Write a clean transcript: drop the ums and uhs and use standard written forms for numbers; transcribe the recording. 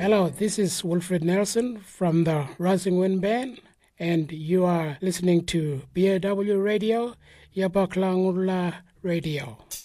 Hello, this is Wilfred Nelson from the Rising Wind Band, and you are listening to BAW Radio, Yabaklangula Radio.